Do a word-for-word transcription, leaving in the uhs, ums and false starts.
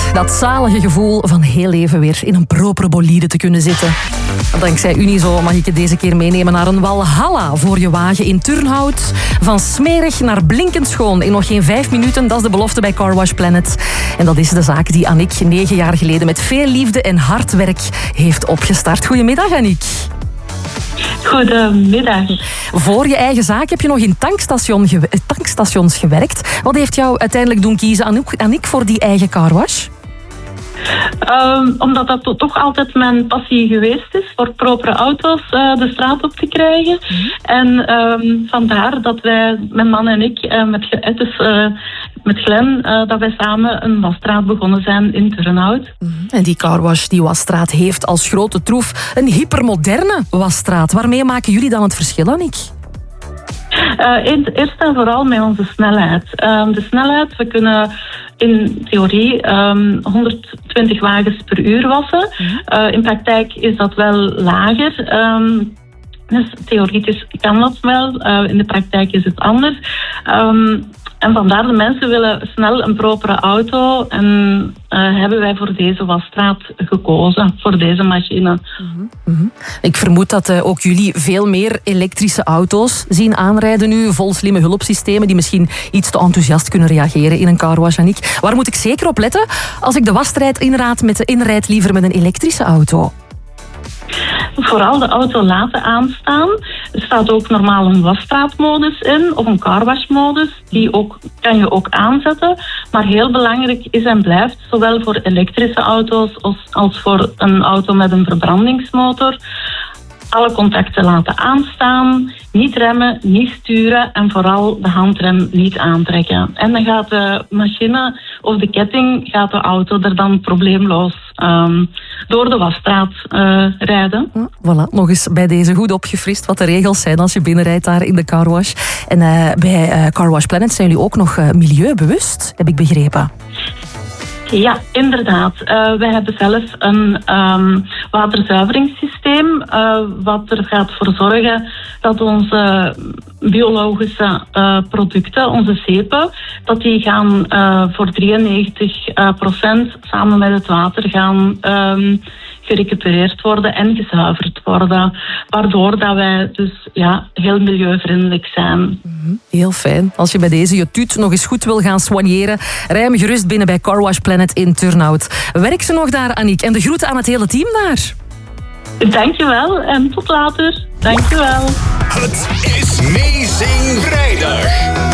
Dat zalige gevoel van heel even weer in een propere bolide te kunnen zitten. Dankzij Unizo mag ik je deze keer meenemen naar een walhalla voor je wagen in Turnhout. Van smerig naar blinkend schoon in nog geen vijf minuten. Dat is de belofte bij Car Wash Planet. En dat is de zaak die Annick negen jaar geleden met veel liefde en hard werk heeft opgestart. Goedemiddag, Annick. Goedemiddag. Voor je eigen zaak heb je nog in tankstation gew- tankstations gewerkt. Wat heeft jou uiteindelijk doen kiezen, Anouk, Annick, voor die eigen carwash? Um, omdat dat to- toch altijd mijn passie geweest is, voor propere auto's uh, de straat op te krijgen. Mm-hmm. En um, vandaar dat wij, mijn man en ik, uh, met, ge- dus, uh, met Glenn, uh, dat wij samen een wasstraat begonnen zijn in Turnhout. Mm-hmm. En die carwash, die wasstraat, heeft als grote troef een hypermoderne wasstraat. Waarmee maken jullie dan het verschil, Annick? Uh, eerst en vooral met onze snelheid. Uh, de snelheid, we kunnen in theorie um, honderdtwintig wagens per uur wassen. Uh, in praktijk is dat wel lager. Um, dus theoretisch kan dat wel. Uh, in de praktijk is het anders. Um, En vandaar de mensen willen snel een propere auto en uh, hebben wij voor deze wasstraat gekozen, voor deze machine. Mm-hmm. Mm-hmm. Ik vermoed dat uh, ook jullie veel meer elektrische auto's zien aanrijden nu, vol slimme hulpsystemen die misschien iets te enthousiast kunnen reageren in een carwash, Annick. Waar moet ik zeker op letten als ik de wasstrijd inraad met de inrijd liever met een elektrische auto? Vooral de auto laten aanstaan. Er staat ook normaal een wasstraatmodus in, of een carwashmodus. Die ook, kan je ook aanzetten. Maar heel belangrijk is en blijft, zowel voor elektrische auto's als, als voor een auto met een verbrandingsmotor, alle contacten laten aanstaan, niet remmen, niet sturen en vooral de handrem niet aantrekken. En dan gaat de machine of de ketting, gaat de auto er dan probleemloos um, door de wasstraat uh, rijden. Voilà, nog eens bij deze goed opgefrist wat de regels zijn als je binnenrijdt daar in de carwash. En uh, bij uh, Car Wash Planet zijn jullie ook nog uh, milieubewust, heb ik begrepen. Ja, inderdaad. Uh, wij hebben zelf een um, waterzuiveringssysteem uh, wat er gaat voor zorgen dat onze biologische uh, producten, onze zeepen, dat die gaan uh, voor drieënnegentig procent samen met het water gaan um, gerecupereerd worden en gezuiverd worden. Waardoor dat wij dus ja, heel milieuvriendelijk zijn. Mm-hmm. Heel fijn. Als je bij deze je tuut nog eens goed wil gaan soigneren, rij hem gerust binnen bij Car Wash Planet in Turnhout. Werk ze nog daar, Annick. En de groeten aan het hele team daar. Dankjewel en tot later. Dankjewel. Het is Amazing Vrijdag.